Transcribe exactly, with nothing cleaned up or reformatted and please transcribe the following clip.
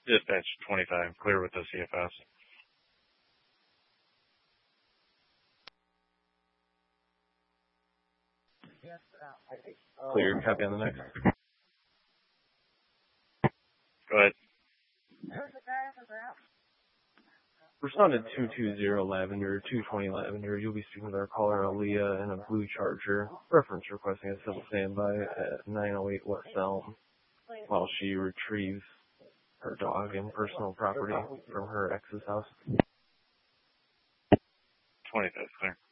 Dispatch twenty-five, clear with the C F S. Clear, copy on the next. Go ahead. Respond to two two zero Lavender, two twenty Lavender. You'll be speaking with our caller, Aaliyah, in a blue Charger. Reference requesting a civil standby at nine oh eight West Elm while she retrieves her dog and personal property from her ex's house. twenty-five, clear.